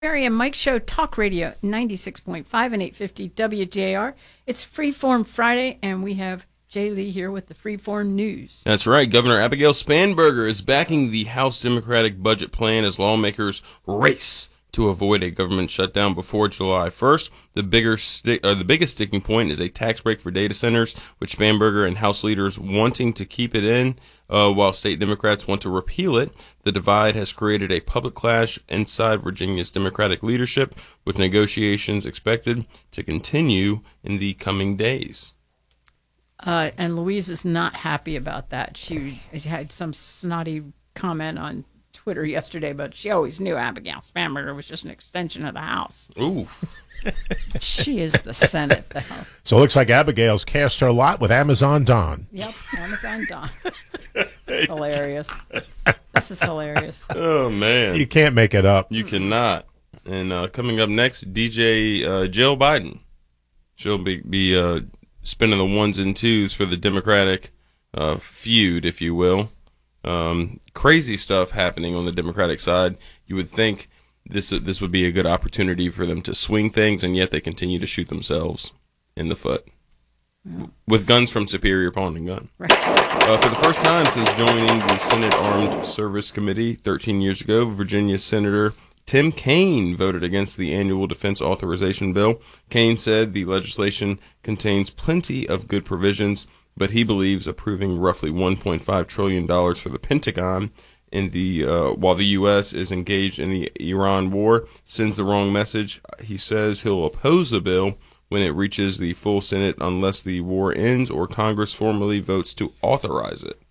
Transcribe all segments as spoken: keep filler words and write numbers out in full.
Mary and Mike Show, Talk Radio, ninety-six point five and eight fifty W J R. It's Freeform Friday, and we have Jay Lee here with the Freeform News. That's right. Governor Abigail Spanberger is backing the House Democratic budget plan as lawmakers race to avoid a government shutdown before July first. The bigger sti- uh, the biggest sticking point is a tax break for data centers, which Spanberger and House leaders wanting to keep it in, uh, while state Democrats want to repeal it. The divide has created a public clash inside Virginia's Democratic leadership, with negotiations expected to continue in the coming days. Uh, and Louise is not happy about that. She had some snotty comment on Twitter yesterday, but she always knew Abigail Spanberger was just an extension of the House. Ooh. She is the Senate, though. So it looks like Abigail's cast her lot with Amazon Don. Yep, Amazon Don. It's hilarious. This is hilarious. Oh, man. You can't make it up. You cannot. And uh, coming up next, D J uh, Jill Biden. She'll be, be uh, spinning the ones and twos for the Democratic uh, feud, if you will. Um, crazy stuff happening on the Democratic side. You would think this this would be a good opportunity for them to swing things, and yet they continue to shoot themselves in the foot yeah. with guns from Superior Pawn and Gun. Right. Uh, for the first time since joining the Senate Armed Service Committee thirteen years ago, Virginia Senator Tim Kaine voted against the annual defense authorization bill. Kaine said the legislation contains plenty of good provisions, but he believes approving roughly one point five trillion dollars for the Pentagon in the uh, while the U S is engaged in the Iran war sends the wrong message. He says he'll oppose the bill when it reaches the full Senate unless the war ends or Congress formally votes to authorize it.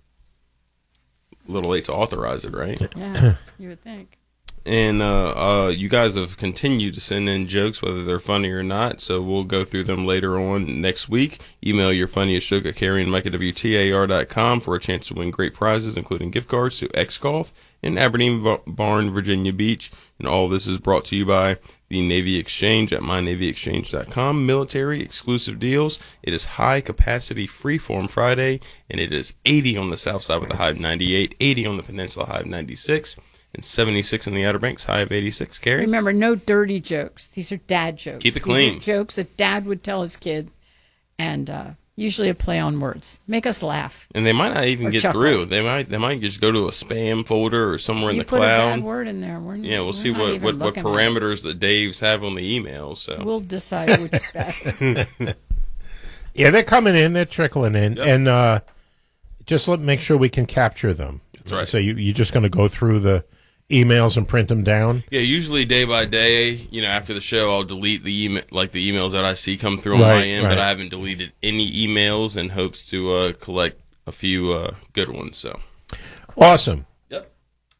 A little late to authorize it, right? Yeah, you would think. And uh, uh, you guys have continued to send in jokes, whether they're funny or not, so we'll go through them later on next week. Email your funniest joke at Carrie and Mike at W T A R dot com for a chance to win great prizes, including gift cards to X Golf in Aberdeen Barn, Virginia Beach. And all this is brought to you by the Navy Exchange at my navy exchange dot com. Military exclusive deals. It is high capacity Freeform Friday, and it is eighty on the south side with a high of ninety-eight, eighty on the peninsula, high of ninety-six. And seventy-six in the Outer Banks, high of eighty-six. Carrie? Remember, no dirty jokes. These are dad jokes. Keep it These clean. are jokes that dad would tell his kid, and uh, usually a play on words. Make us laugh. And they might not even Or get chuckle. through. They might they might just go to a spam folder or somewhere in You the put cloud. a bad word in there. We're, Yeah, we'll we're see not what, even what, what looking at it. parameters that Dave's have on the emails. So We'll decide which bad. Yeah, they're coming in. They're trickling in. Yep. And uh, just let make sure we can capture them. That's right. So you, you're just going to go through the emails and print them down? Yeah, usually day by day, you know, after the show, I'll delete the email, like the emails that I see come through on Right, my end, right. but I haven't deleted any emails in hopes to uh, collect a few uh, good ones. So Awesome. Yep.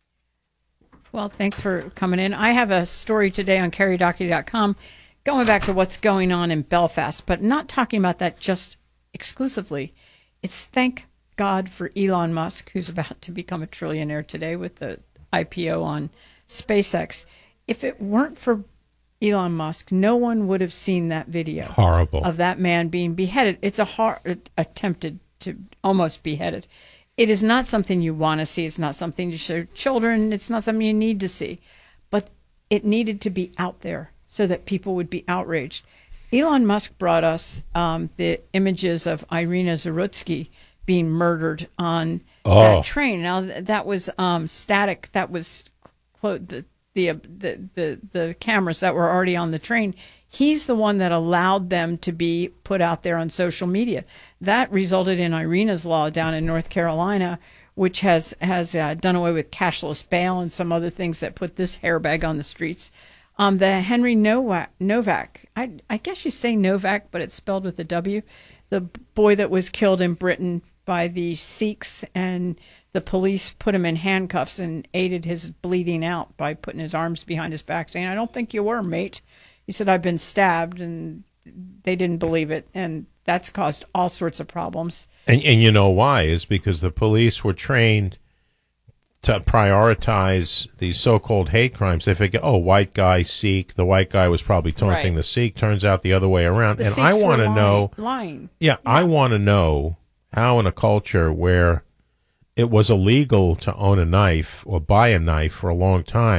Well, thanks for coming in. I have a story today on Carrie Doherty dot com going back to what's going on in Belfast, but not talking about that just exclusively. It's thank God for Elon Musk, who's about to become a trillionaire today with the I P O on SpaceX. If it weren't for Elon Musk, no one would have seen that video. Horrible. Of that man being beheaded. It's a hard, attempted to almost beheaded. It is not something you want to see. It's not something to show children. It's not something you need to see. But it needed to be out there so that people would be outraged. Elon Musk brought us um, the images of Irina Zarutsky being murdered on Oh. that train. Now, th- that was um, static. That was clo- the, the, uh, the, the, the cameras that were already on the train. He's the one that allowed them to be put out there on social media. That resulted in Irina's Law down in North Carolina, which has, has uh, done away with cashless bail and some other things that put this hairbag on the streets. Um, the Henry Novak, Novak I, I guess you say Novak, but it's spelled with a W, the boy that was killed in Britain by the Sikhs, and the police put him in handcuffs and aided his bleeding out by putting his arms behind his back, saying, "I don't think you were, mate." He said, "I've been stabbed," and they didn't believe it, and that's caused all sorts of problems. And and you know why? Is because the police were trained to prioritize these so-called hate crimes. They figure, oh, white guy, Sikh, the white guy was probably taunting Right. the Sikh. Turns out the other way around. The and Sikhs I were want to lying- know, lying. yeah, I want to know how in a culture where it was illegal to own a knife or buy a knife for a long time,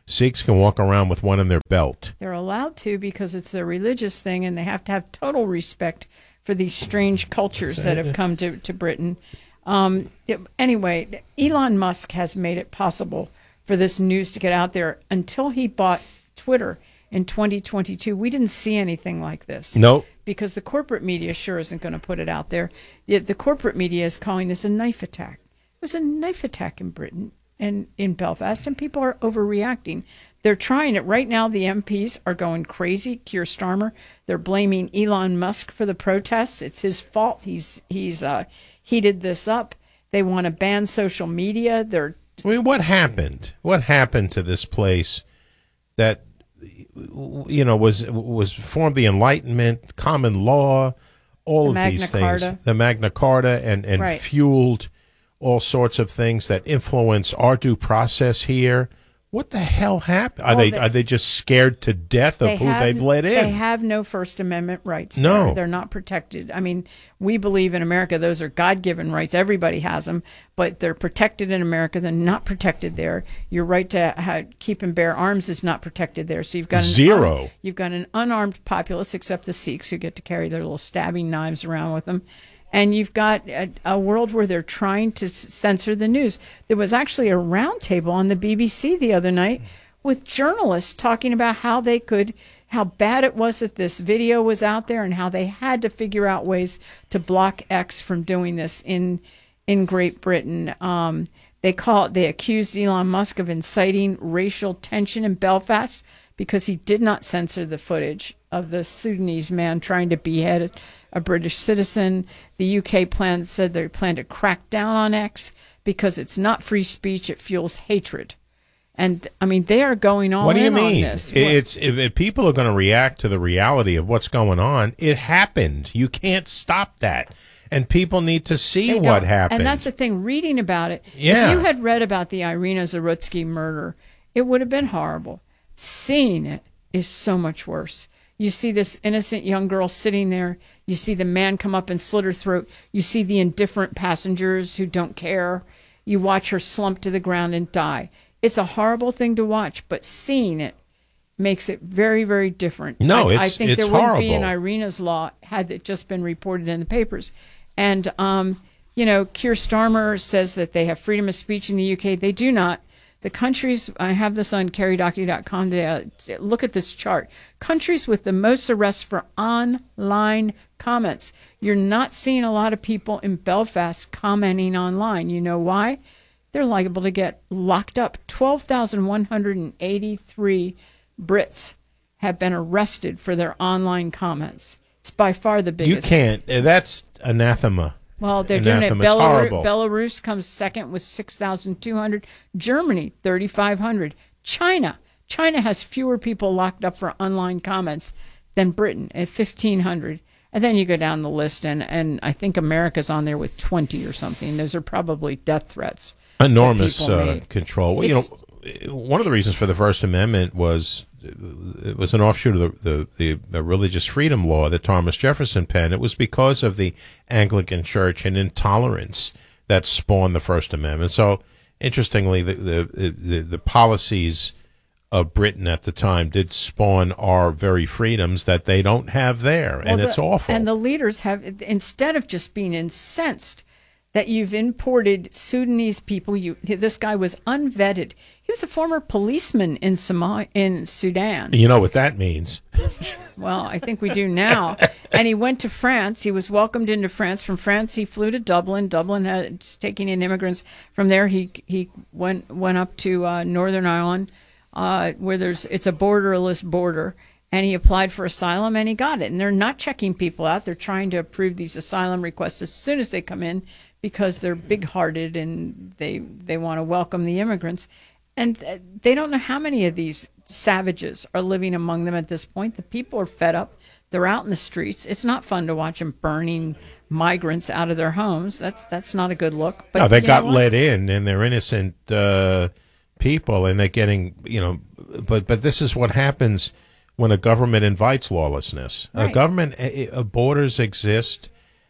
Sikhs can walk around with one in their belt. They're allowed to because it's a religious thing, and they have to have total respect for these strange cultures that have come to, to Britain. Um, anyway, Elon Musk has made it possible for this news to get out there. Until he bought Twitter in twenty twenty-two, we didn't see anything like this. Nope. Because the corporate media sure isn't going to put it out there. The, the corporate media is calling this a knife attack. It was a knife attack in Britain and in Belfast, and people are overreacting. They're trying it right now. The M Ps are going crazy. Keir Starmer, they're blaming Elon Musk for the protests. It's his fault. He's he's uh, heated this up. They want to ban social media. They're I mean, what happened? What happened to this place that, you know, was was formed the Enlightenment, common law, all of Magna these Carta. things, the Magna Carta, and and Right. fueled all sorts of things that influence our due process here. What the hell happened? Are Well, they, they- are they just scared to death of they who have, they've let in? They have no First Amendment rights. No. there. They're not protected. I mean, we believe in America those are God-given rights. Everybody has them, but they're protected in America. They're not protected there. Your right to ha- keep and bear arms is not protected there. So you've got an Zero. un- you've got an unarmed populace, except the Sikhs who get to carry their little stabbing knives around with them. And you've got a, a world where they're trying to s- censor the news. There was actually a roundtable on the B B C the other night with journalists talking about how they could, how bad it was that this video was out there and how they had to figure out ways to block X from doing this in in Great Britain. Um, they call they accused Elon Musk of inciting racial tension in Belfast because he did not censor the footage of the Sudanese man trying to behead a British citizen. The U K plan said they plan to crack down on X because it's not free speech; it fuels hatred. And I mean, they are going all What do you in on mean? this. It's if, if people are going to react to the reality of what's going on, it happened. You can't stop that, and people need to see They what don't. happened. And that's the thing. Reading about it, Yeah. if you had read about the Irina Zarutsky murder, it would have been horrible. Seeing it is so much worse. You see this innocent young girl sitting there. You see the man come up and slit her throat. You see the indifferent passengers who don't care. You watch her slump to the ground and die. It's a horrible thing to watch, but seeing it makes it very, very different. No, I, I it's- think it's there wouldn't be an horrible. Irina's law had it just been reported in the papers. And, um, you know, Keir Starmer says that they have freedom of speech in the U K. They do not. The countries, I have this on carrie doherty dot com today. Uh, look at this chart. Countries with the most arrests for online comments. You're not seeing a lot of people in Belfast commenting online. You know why? They're liable to get locked up. twelve thousand one hundred eighty-three Brits have been arrested for their online comments. It's by far the you biggest. can't. uh, That's anathema. Well, they're doing it. Anathema. It's Belarus, horrible. Belarus comes second with six thousand two hundred. Germany, thirty-five hundred. China. China has fewer people locked up for online comments than Britain at fifteen hundred. And then you go down the list, and, and I think America's on there with twenty or something. Those are probably death threats. Enormous people uh, made. control. Well, you It's- know, one of the reasons for the First Amendment was it was an offshoot of the, the, the religious freedom law that Thomas Jefferson penned. It was because of the Anglican Church and intolerance that spawned the First Amendment. So, interestingly, the the the, the policies of Britain at the time did spawn our very freedoms that they don't have there, and Well, it's the- awful. And the leaders have, instead of just being incensed that you've imported Sudanese people, you this guy was unvetted. He was a former policeman in Somalia, in Sudan. you know what that means. Well, I think we do now. And he went to France. He was welcomed into France. From France, he flew to Dublin. Dublin had taking in immigrants. From there, he he went went up to uh, Northern Ireland, uh, where there's it's a borderless border. And he applied for asylum, and he got it. And they're not checking people out. They're trying to approve these asylum requests as soon as they come in because they're big-hearted and they they want to welcome the immigrants. And uh, they don't know how many of these savages are living among them at this point. The people are fed up. They're out in the streets. It's not fun to watch them burning migrants out of their homes. That's that's not a good look. But no, they you got know what? let in, and they're innocent uh, people, and they're getting, you know. But but this is what happens when a government invites lawlessness. A Right. government, uh, uh, borders exist.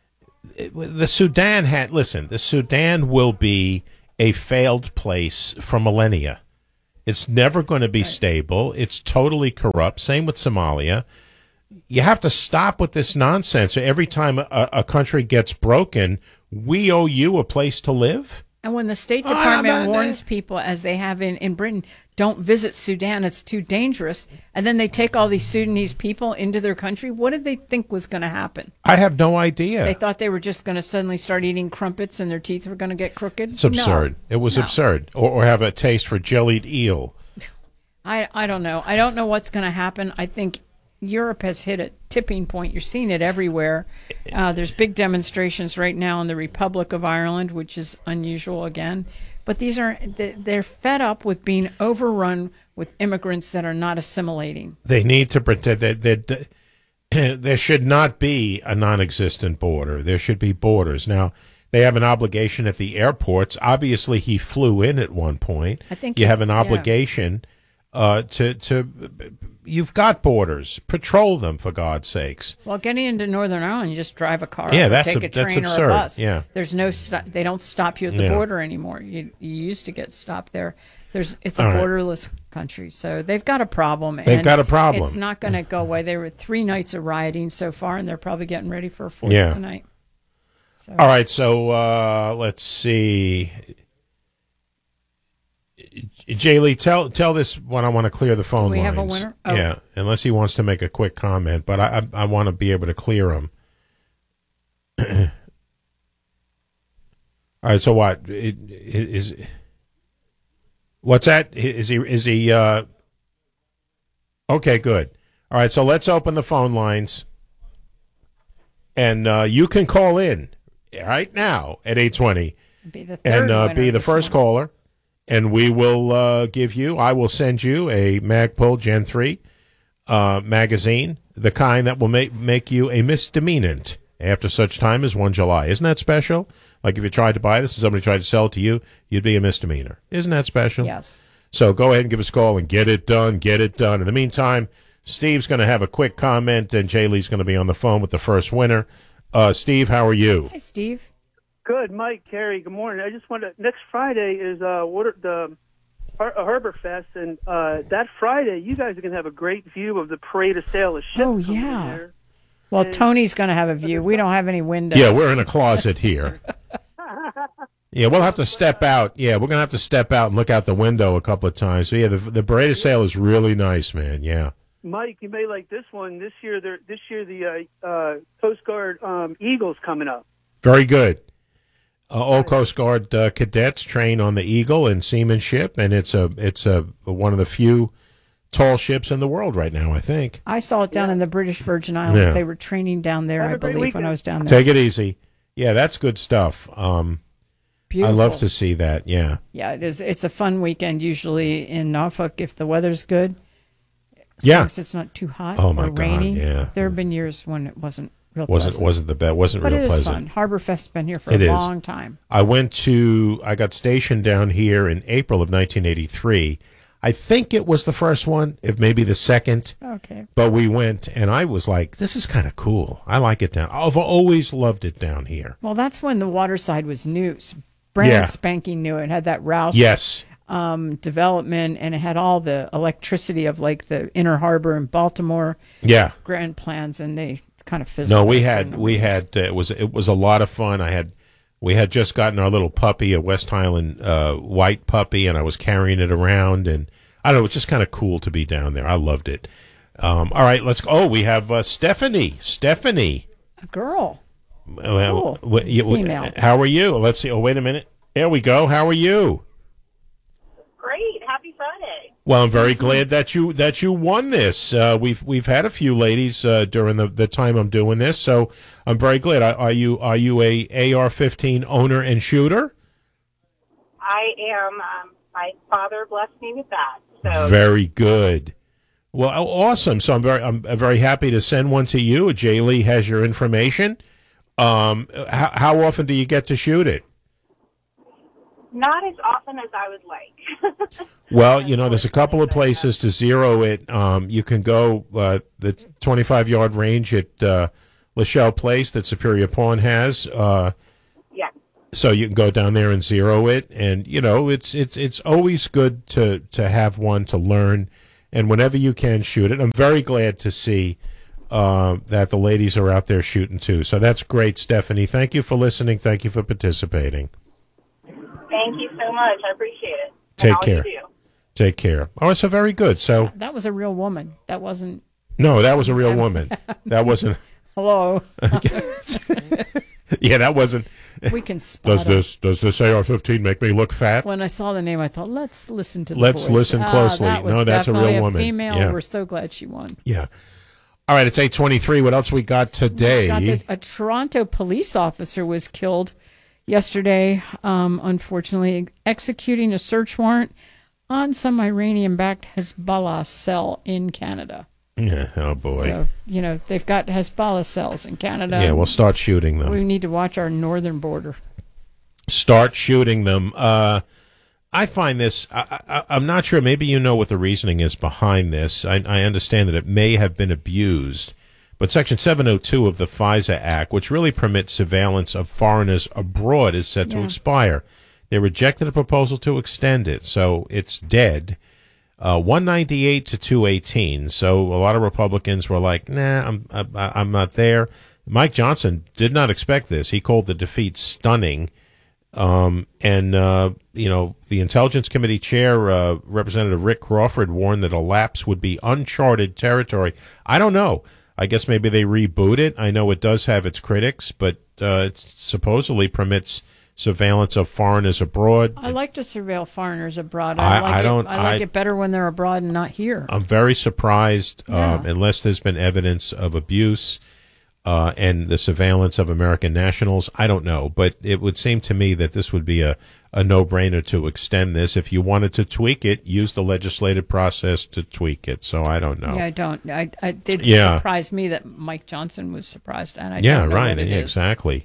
The Sudan had listen. The Sudan will be a failed place for millennia. It's never going to be stable. It's totally corrupt. Same with Somalia. You have to stop with this nonsense. Every time a, a country gets broken, we owe you a place to live. And when the State Oh, Department no, no, warns people, as they have in, in Britain, don't visit Sudan, it's too dangerous, and then they take all these Sudanese people into their country, what did they think was going to happen? I have no idea. They thought they were just going to suddenly start eating crumpets and their teeth were going to get crooked? It's absurd. No. It was No. absurd. Or, or have a taste for jellied eel. I, I don't know. I don't know what's going to happen. I think Europe has hit a tipping point. You're seeing it everywhere. Uh, there's big demonstrations right now in the Republic of Ireland, which is unusual again. But these are they're fed up with being overrun with immigrants that are not assimilating. They need to pretend that, that there should not be a non-existent border. There should be borders. Now, they have an obligation at the airports. Obviously, he flew in at one point. I think you have an yeah. obligation uh, to to. You've got borders. Patrol them, for God's sakes. Well, getting into Northern Ireland, you just drive a car, Yeah, or that's take a- a train that's or absurd. a bus. Yeah. There's no sto- they don't stop you at the Yeah. border anymore. You you used to get stopped there. There's it's a All right. borderless country, so they've got a problem. They've and got a problem. It's not going to go away. There were three nights of rioting so far, and they're probably getting ready for a fourth Yeah. tonight. So. All right, so uh, let's see. Jay Lee, tell tell this when I want to clear the phone we lines. have a winner? Oh. Yeah, unless he wants to make a quick comment, but I I, I want to be able to clear him. All right, so what it, it, is? What's that? Is he is he? Uh, okay, good. All right, so let's open the phone lines, and uh, you can call in right now at eight twenty Be the third and uh, winner be the this first morning. caller. And we will uh, give you, I will send you a Magpul Gen three uh, magazine, the kind that will make make you a misdemeanant after such time as one July. Isn't that special? Like if you tried to buy this and somebody tried to sell it to you, you'd be a misdemeanor. Isn't that special? Yes. So go ahead and give us a call and get it done, get it done. In the meantime, Steve's going to have a quick comment, and Jay Lee's going to be on the phone with the first winner. Uh, Steve, how are you? Hi, Steve. Good, Mike, Carrie. Good morning. I just wanted next Friday is uh, water, the Har- Harborfest, and uh, that Friday you guys are going to have a great view of the parade of sail of ships. Oh, coming in yeah. there. Well, And- Tony's going to have a view. We don't have any windows. Yeah, we're in a closet here. Yeah, we'll have to step out. Yeah, we're going to have to step out and look out the window a couple of times. So, yeah, the, the parade of sail is really nice, man. Yeah. Mike, you may like this one. This year, there. This year, the uh, uh, Coast Guard um, Eagle's coming up. Very good. Uh, all Coast Guard uh, cadets train on the Eagle and seamanship, and it's a it's a one of the few tall ships in the world right now, I think. I saw it down in the British Virgin Islands. Yeah. They were training down there, Have I a great believe, when weekend. I was down there. Take it easy. Yeah, that's good stuff. Um, I Beautiful. love to see that. Yeah. Yeah, it is. It's a fun weekend usually in Norfolk if the weather's good. As Yeah. long as it's not too hot Oh, my or God, rainy. yeah. There have been years when it wasn't real Wasn't pleasant. wasn't the best. Wasn't But real it is pleasant. fun. Harborfest's been here for It a is. long time. I went to, I got stationed down here in April of nineteen eighty-three. I think it was the first one, if maybe the second, Okay. but we went, and I was like, this is kind of cool. I like it down. I've always loved it down here. Well, that's when the waterside was new. S- Brand Yeah. spanking new. It had that Roush Yes. um, development, and it had all the electricity of like the inner harbor in Baltimore Yeah. grand plans, and they kind of fizzled. No, we after a had, number we of years. had, uh, it was, it was a lot of fun. I had, we had just gotten our little puppy, a West Highland uh, white puppy, and I was carrying it around, and I don't know, it was just kind of cool to be down there. I loved it. Um, all right, let's go. Oh, we have uh, Stephanie. Stephanie. a girl. Well, Cool. wh- you- wh- Female. How are you? Let's see. Oh, wait a minute. There we go. How are you? Great. Happy Friday. Well, I'm very glad that you that you won this. Uh, we've we've had a few ladies uh, during the, the time I'm doing this, so I'm very glad. Are, are you are you a A R fifteen owner and shooter? I am, um, my father blessed me with that. So Very good. Well, aw- awesome. So I'm very I'm very happy to send one to you. Jay Lee has your information. Um, how, how often do you get to shoot it? not as often as I would like. Well, you know, there's a couple of places to zero it. Um, you can go uh, the twenty-five yard range at uh, Lachelle Place that Superior Pawn has. Uh, Yeah. So you can go down there and zero it, and you know it's it's it's always good to to have one to learn, and whenever you can shoot it. I'm very glad to see uh, that the ladies are out there shooting too. So that's great, Stephanie. Thank you for listening. Thank you for participating. Thank you so much. I appreciate it. Take And all care. you do. Take care. Oh, so very good. So That was a real woman. That wasn't. no, that was a real woman. That wasn't. Hello. Yeah, that wasn't. We can spot Does him. this does this A R fifteen make me look fat? When I saw the name, I thought, let's listen to the Let's voice. listen Ah, closely. that was No, that's a real definitely woman. Female. Yeah. We're so glad she won. Yeah. All right, it's eight twenty-three. What else we got today? Got that a Toronto police officer was killed yesterday, um, unfortunately, executing a search warrant on some Iranian-backed Hezbollah cell in Canada. Yeah, oh boy. So, you know, they've got Hezbollah cells in Canada. Yeah, we'll start shooting them. We need to watch our northern border. Start shooting them. Uh, I find this, I, I, I'm not sure, maybe you know what the reasoning is behind this. I, I understand that it may have been abused, but Section seven oh two of the FISA Act, which really permits surveillance of foreigners abroad, is set to Yeah. expire. They rejected a proposal to extend it, so it's dead. Uh, one ninety-eight to two eighteen. So a lot of Republicans were like, nah, I'm, I, I'm not there. Mike Johnson did not expect this. He called the defeat stunning. Um, and, uh, you know, the Intelligence Committee chair, uh, Representative Rick Crawford, warned that a lapse would be uncharted territory. I don't know. I guess maybe they reboot it. I know it does have its critics, but uh, it supposedly permits surveillance of foreigners abroad. I like to surveil foreigners abroad. I- I, like I it, don't- I like I- it better when they're abroad and not here. I'm very surprised, Yeah. um, unless there's been evidence of abuse uh, and the surveillance of American nationals. I don't know, but it would seem to me that this would be a, a no-brainer to extend this. If you wanted to tweak it, use the legislative process to tweak it. So I don't know. Yeah, I don't. I, I it did Yeah. surprise me that Mike Johnson was surprised, and I yeah, don't know right. what it Yeah, is. exactly.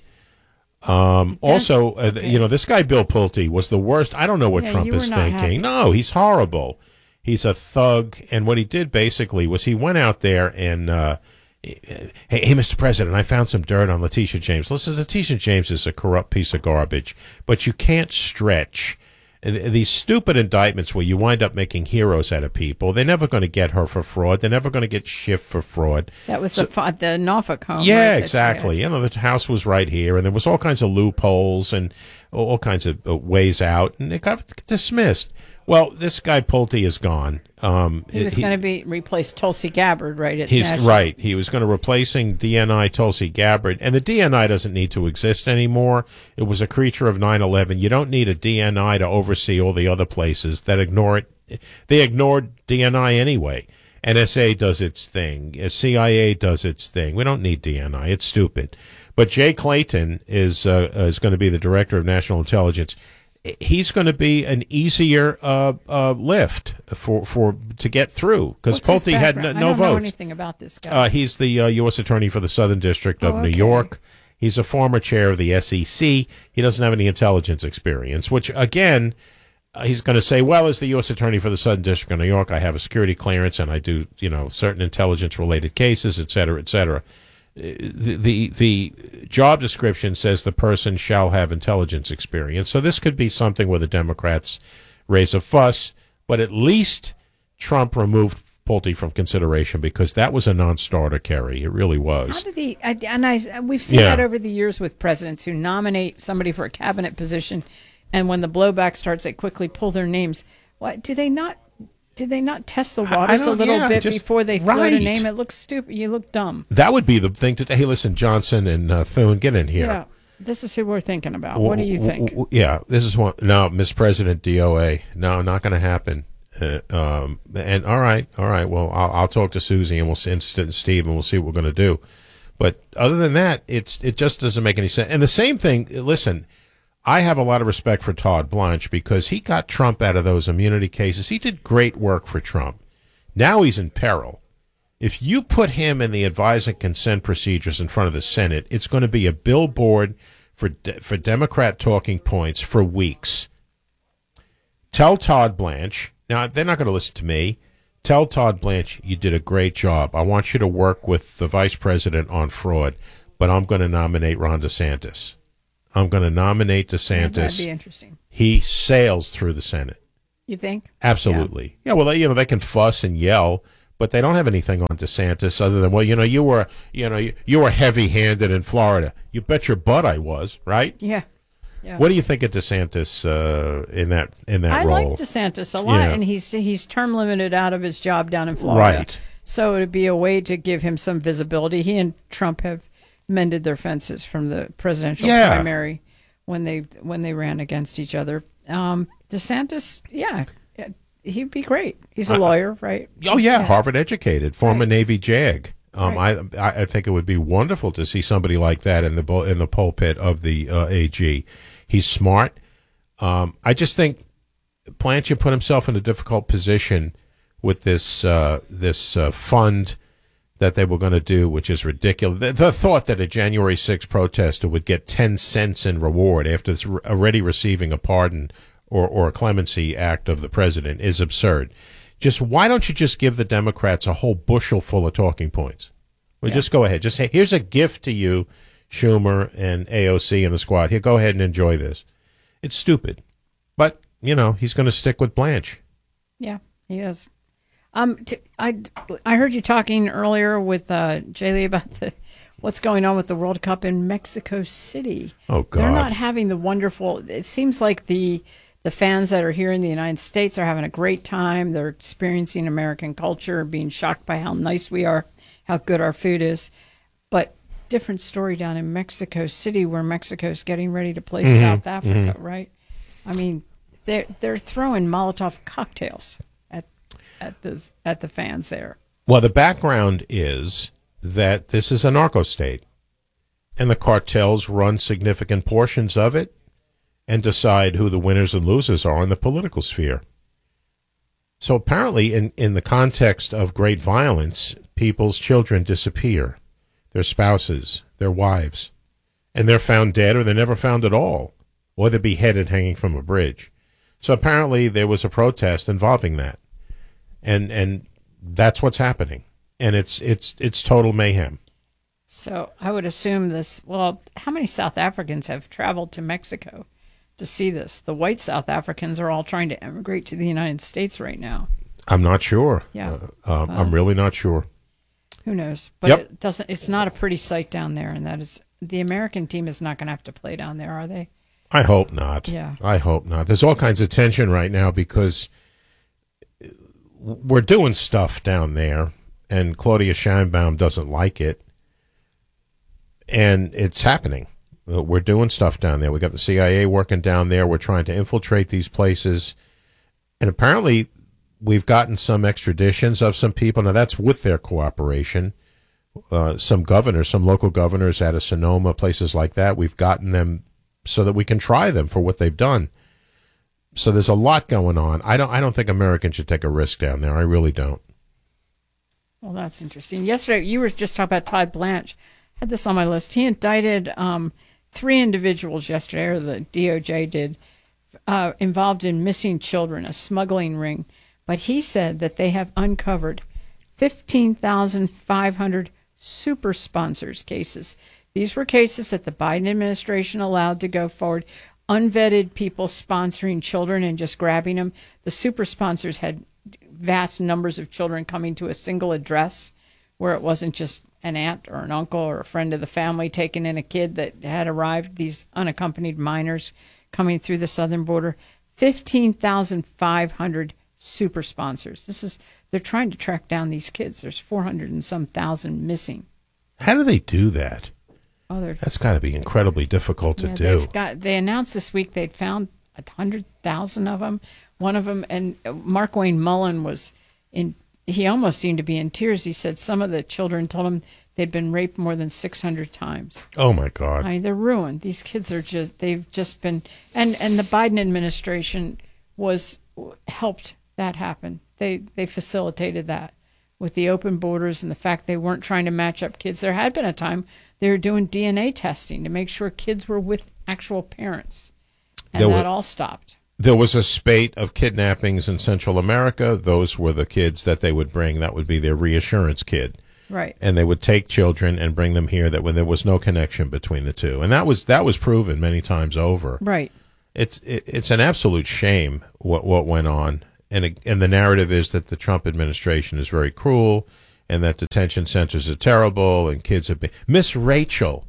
Um, also, uh, okay. you know, this guy Bill Pulte was the worst. I don't know what Yeah, Trump you were is not thinking. happy. No, he's horrible. He's a thug. And what he did basically was he went out there and, uh, hey, hey, Mister President, I found some dirt on Letitia James. Listen, Letitia James is a corrupt piece of garbage, but you can't stretch these stupid indictments where you wind up making heroes out of people. They're never going to get her for fraud. They're never going to get Schiff for fraud. That was the fa- the Norfolk home. Yeah, right, that she exactly. had. You know, the house was right here, and there was all kinds of loopholes and all kinds of uh, ways out, and it got dismissed. Well, this guy Pulte is gone. Um, He was going to be replace Tulsi Gabbard, right? At He's National. right. He was going to replacing D N I Tulsi Gabbard, and the D N I doesn't need to exist anymore. It was a creature of nine eleven. You don't need a D N I to oversee all the other places that ignore it. They ignored D N I anyway. N S A does its thing. C I A does its thing. We don't need D N I. It's stupid. But Jay Clayton is uh, is going to be the director of national intelligence. He's going to be an easier uh, uh, lift for, for to get through because What's his Pulte had background? no, no I don't know votes. anything about this guy. Uh, he's the uh, U S Attorney for the Southern District of Oh, New okay. York. He's a former chair of the S E C. He doesn't have any intelligence experience, which, again, uh, he's going to say, well, as the U S Attorney for the Southern District of New York, I have a security clearance and I do, you know, certain intelligence-related cases, et cetera, et cetera. The, the the job description says the person shall have intelligence experience. So this could be something where the Democrats raise a fuss, but at least Trump removed Pulte from consideration because that was a non-starter, Kerry. It really How was. did he? I, and I, we've seen Yeah. that over the years with presidents who nominate somebody for a cabinet position, and when the blowback starts, they quickly pull their names. What do they not? Did they not test the waters a don't- little yeah, bit just- before they float right. a name? It looks stupid. You look dumb. That would be the thing to. Hey, listen, Johnson and uh, Thune, get in here. Yeah. This is who we're thinking about. What do you W- think? w- w- Yeah, this is one. No, Miss President, D O A. No, not going to happen. Uh, um, and all right, all right. Well, I'll, I'll talk to Susie and we'll send St- Steve and we'll see what we're going to do. But other than that, it's it just doesn't make any sense. And the same thing. Listen, I have a lot of respect for Todd Blanche because he got Trump out of those immunity cases. He did great work for Trump. Now he's in peril. If you put him in the advise and consent procedures in front of the Senate, it's going to be a billboard for de- for Democrat talking points for weeks. Tell Todd Blanche. Now, they're not going to listen to me. Tell Todd Blanche, you did a great job. I want you to work with the vice president on fraud, but I'm going to nominate Ron DeSantis. I'm going to nominate Yeah, that'd be DeSantis. interesting. He sails through the Senate. You think? Absolutely. Yeah. Well, they, you know, they can fuss and yell, but they don't have anything on DeSantis other than, well, you know, you were, you know, you, you were heavy-handed in Florida. You bet your butt I was, right? Yeah. Yeah. What do you think of DeSantis uh, in that in that I role? like DeSantis a lot, Yeah. and he's he's term limited out of his job down in Florida. Right. So it'd be a way to give him some visibility. He and Trump have mended their fences from the presidential Yeah. primary when they when they ran against each other. Um, DeSantis, yeah, he'd be great. He's a Uh, lawyer, right? Oh yeah, Harvard educated, former Right. Navy JAG. Um, Right. I I think it would be wonderful to see somebody like that in the bo- in the pulpit of the uh, A G. He's smart. Um, I just think Blanchard put himself in a difficult position with this uh, this uh, fund that they were going to do, which is ridiculous. The, the thought that a January sixth protester would get ten cents in reward after already receiving a pardon or, or a clemency act of the president is absurd. Just why don't you just give the Democrats a whole bushel full of talking points? Well, Yeah. just go ahead. Just say, here's a gift to you, Schumer and A O C and the squad. Here, go ahead and enjoy this. It's stupid. But, you know, he's going to stick with Blanche. Yeah, he is. Um, t- I, I heard you talking earlier with uh, Jay Lee about the, what's going on with the World Cup in Mexico City. Oh, God. They're not having the wonderful. It seems like the the fans that are here in the United States are having a great time. They're experiencing American culture, being shocked by how nice we are, how good our food is. But different story down in Mexico City, where Mexico's getting ready to play Mm-hmm. South Africa, right? I mean, they're they're throwing Molotov cocktails at at the at the fans there. Well, the background is that this is a narco state, and the cartels run significant portions of it and decide who the winners and losers are in the political sphere. So apparently, in, in the context of great violence, people's children disappear, their spouses, their wives, and they're found dead or they're never found at all, or they're beheaded hanging from a bridge. So apparently there was a protest involving that. And and that's what's happening. And it's it's it's total mayhem. So I would assume this. Well, how many South Africans have traveled to Mexico to see this? The white South Africans are all trying to emigrate to the United States right now. I'm not sure. Yeah. Uh, um, I'm really not sure. Who knows? But Yep. it doesn't. It's not a pretty sight down there, and that is the American team is not going to have to play down there, are they? I hope not. Yeah. I hope not. There's all kinds of tension right now because we're doing stuff down there, and Claudia Scheinbaum doesn't like it, and it's happening. Uh, We're doing stuff down there. We got the C I A working down there. We're trying to infiltrate these places, and apparently we've gotten some extraditions of some people. Now, that's with their cooperation. Uh, some governors, some local governors out of Sonoma, places like that, we've gotten them so that we can try them for what they've done. So there's a lot going on. I don't I don't think Americans should take a risk down there. I really don't. Well, that's interesting. Yesterday, you were just talking about Todd Blanche. I had this on my list. He indicted um, three individuals yesterday, or the D O J did, uh, involved in missing children, a smuggling ring. But he said that they have uncovered fifteen thousand five hundred super sponsors cases. These were cases that the Biden administration allowed to go forward. Unvetted people sponsoring children and just grabbing them. The super sponsors had vast numbers of children coming to a single address where it wasn't just an aunt or an uncle or a friend of the family taking in a kid that had arrived, these unaccompanied minors coming through the southern border. fifteen thousand five hundred super sponsors. This is, they're trying to track down these kids. There's four hundred and some thousand missing. How do they do that? Oh, they're That's got to be incredibly difficult to Yeah, do. they've got. They announced this week they'd found a hundred thousand of them. One of them, and Mark Wayne Mullen was in. He almost seemed to be in tears. He said some of the children told him they'd been raped more than six hundred times. Oh my God! I mean, they're ruined. These kids are just. They've just been. And and the Biden administration was helped that happen. They they facilitated that with the open borders and the fact they weren't trying to match up kids. There had been a time they were doing D N A testing to make sure kids were with actual parents, and There that were- all stopped. There was a spate of kidnappings in Central America. Those were the kids that they would bring. That would be their reassurance kid. Right. And they would take children and bring them here that when there was no connection between the two. And that was that was proven many times over. Right. It's it, it's an absolute shame what what went on. And it, and the narrative is that the Trump administration is very cruel and that detention centers are terrible and kids have been Miss Rachel.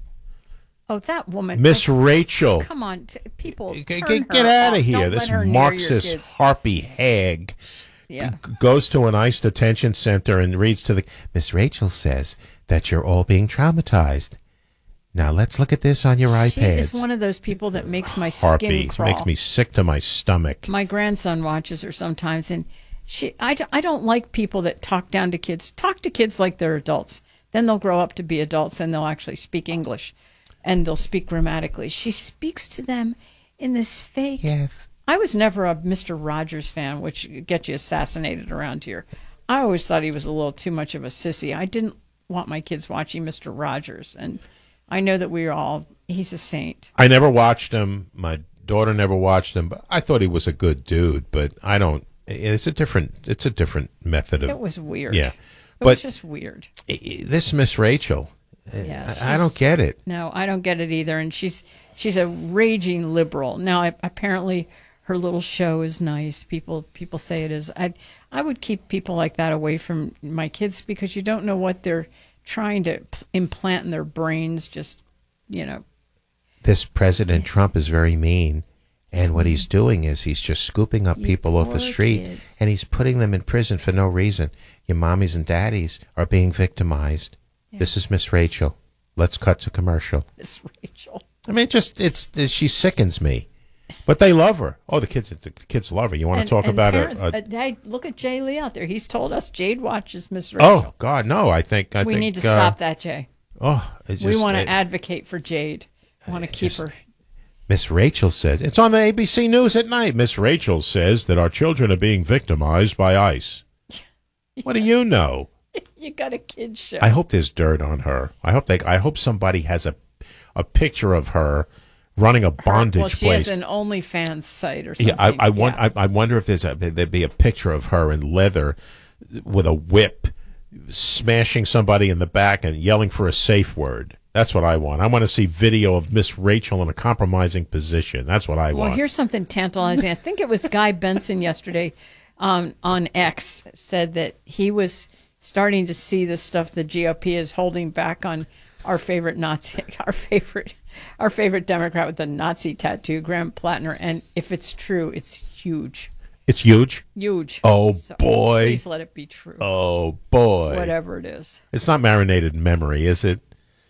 Oh, that woman. Miss Rachel. Come on, t- people. Get, turn get, get her out off. of here. Don't This let her near your Marxist kids. harpy hag Yeah. g- goes to an ICE detention center and reads to the Miss Rachel says that you're all being traumatized. Now let's look at this on your She iPads. is one of those people that makes my skin Harpy crawl. makes me sick to my stomach. My grandson watches her sometimes, and she. I, d- I don't like people that talk down to kids. Talk to kids like they're adults. Then they'll grow up to be adults, and they'll actually speak English, and they'll speak grammatically. She speaks to them in this fake. Yes. I was never a Mister Rogers fan, which gets you assassinated around here. I always thought he was a little too much of a sissy. I didn't want my kids watching Mister Rogers, and I know that we are all. He's a saint. I never watched him. My daughter never watched him, but I thought he was a good dude. But I don't. It's a different. It's a different method of. It was weird. Yeah, It but was just weird. i- i- this Miss Rachel, Yeah, I, I she's- don't get it. No, I don't get it either. And she's she's a raging liberal. Now, I, apparently, her little show is nice. People people say it is. I I would keep people like that away from my kids because you don't know what they're trying to p- implant in their brains. Just you know, This President Trump is very mean. And what he's doing is he's just scooping up You people off the poor street kids. and he's putting them in prison for no reason. Your mommies and daddies are being victimized. This is Miss Rachel. Let's cut to commercial. Miss Rachel. I mean, it just it's, it, she sickens me. But they love her. Oh, the kids the kids love her. You want And- to talk and about parents, a, a uh, hey, look at Jay Lee out there. He's told us Jade watches Miss Rachel. Oh God, no! I think I we think need to uh, stop that, Jay. Oh, it We just, want to it- advocate for Jade. We want to keep just- her. Miss Rachel says it's on the A B C News at night. Miss Rachel says that our children are being victimized by ICE. What do you know? You got a kid show. I hope there's dirt on her. I hope they. I hope somebody has a a picture of her running a bondage well, she place. has an OnlyFans site or something. Yeah, I, I want. Yeah. I, I wonder if there's a there'd be a picture of her in leather with a whip, smashing somebody in the back and yelling for a safe word. That's what I want. I want to see video of Miss Rachel in a compromising position. That's what I Well, want. here's something tantalizing. I think it was Guy Benson yesterday um, on X said that he was starting to see the stuff the G O P is holding back on our favorite Nazi, our favorite, our favorite Democrat with the Nazi tattoo, Graham Plattner. And if it's true, it's huge, It's huge. huge. Oh, So boy. Please let it be true. Oh boy! Whatever it is. It's not marinated in memory, is it?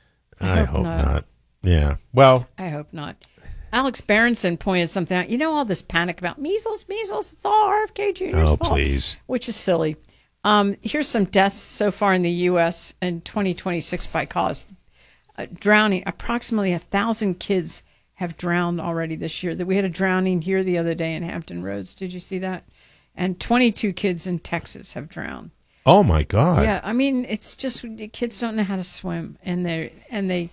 I, hope hope not. not. Yeah. Well, I hope not. Alex Berenson pointed something out. You know, all this panic about measles, measles, it's all R F K Junior's oh fault. please. Which is silly. Um, here's some deaths so far in the U S in twenty twenty-six by cause. Uh, drowning. Approximately a thousand kids have drowned already this year. We had a drowning here the other day in Hampton Roads. Did you see that? And twenty-two kids in Texas have drowned. Oh my God. Yeah, I mean, it's just the kids don't know how to swim, and they and they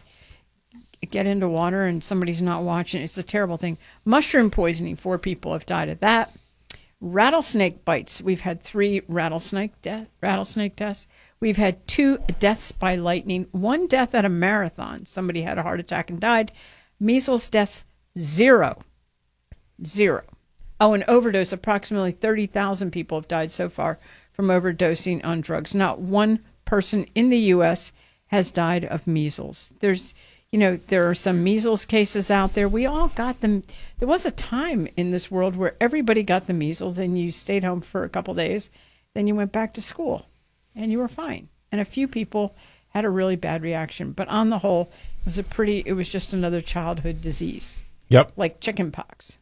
get into water, and somebody's not watching. It's a terrible thing. Mushroom poisoning. Four people have died of that. Rattlesnake bites. We've had three rattlesnake death, rattlesnake deaths. We've had two deaths by lightning. One death at a marathon. Somebody had a heart attack and died. Measles deaths zero, zero. Oh, an overdose. Approximately thirty thousand people have died so far from overdosing on drugs. Not one person in the U S has died of measles. There's, you know, there are some measles cases out there. We all got them. There was a time in this world where everybody got the measles and you stayed home for a couple days. Then you went back to school and you were fine. And a few people had a really bad reaction. But on the whole, it was a pretty, it was just another childhood disease, Yep. like chickenpox.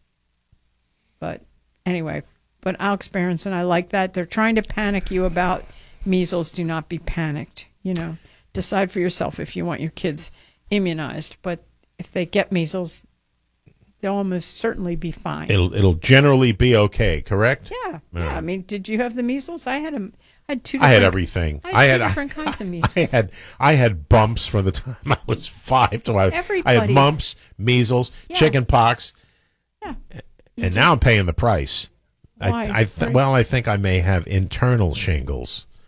But anyway, but Alex Berenson, I like that. They're trying to panic you about measles. Do not be panicked. You know, decide for yourself if you want your kids immunized. But if they get measles, they'll almost certainly be fine. It'll it'll generally be okay. Correct. yeah, All yeah. right. I mean, did you have the measles? I had them. I had two. I had different- everything. I had two I different kinds of measles. I had I had bumps from the time I was five to I, I had Everybody. mumps, measles, Yeah. chicken pox, Yeah. and now I'm paying the price. Why? I, I th- Right. well, I think I may have internal shingles.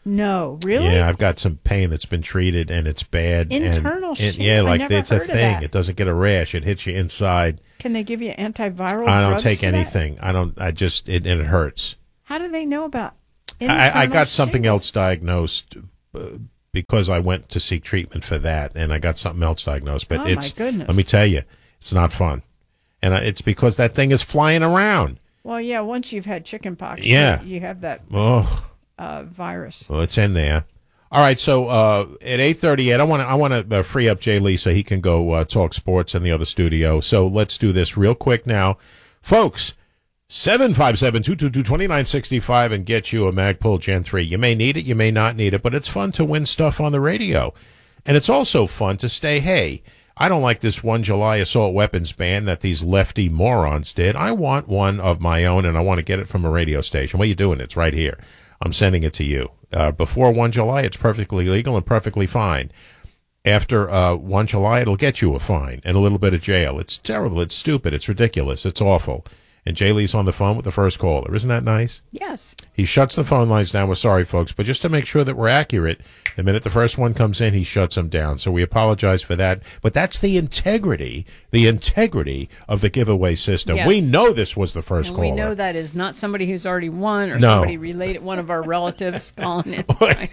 No, really? Yeah, I've got some pain that's been treated, and it's bad. Internal and, shit? and, Yeah, I like never it's a heard of thing. that. It doesn't get a rash. It hits you inside. Can they give you antiviral I don't drugs take for that? anything. I don't. I just it and it hurts. How do they know about I, I internal got something shingles? else diagnosed uh, because I went to seek treatment for that, and I got something else diagnosed. But Oh, my it's goodness. let me tell you, it's not fun, and I, it's because that thing is flying around. Well, yeah, once you've had chicken pox, Yeah. you, you have that Oh, uh, virus. well, it's in there. All right, so uh, at eight thirty-eight, I want to I want to uh, free up Jay Lee so he can go uh, talk sports in the other studio. So let's do this real quick now, folks. seven five seven, two two two, two nine six five and get you a Magpul Gen three. You may need it, you may not need it, but it's fun to win stuff on the radio. And it's also fun to stay, hey, I don't like this one July assault weapons ban that these lefty morons did. I want one of my own, and I want to get it from a radio station. What are you doing? It's right here. I'm sending it to you. Uh, before one July, it's perfectly legal and perfectly fine. After uh, one July, it'll get you a fine and a little bit of jail. It's terrible. It's stupid. It's ridiculous. It's awful. And Jay Lee's on the phone with the first caller. Isn't that nice? Yes. He shuts the phone lines down. We're sorry, folks, but just to make sure that we're accurate, the minute the first one comes in, he shuts them down. So we apologize for that. But that's the integrity, the integrity of the giveaway system. Yes. We know this was the first And caller. we know that is not somebody who's already won or No. somebody related, one of our relatives calling in.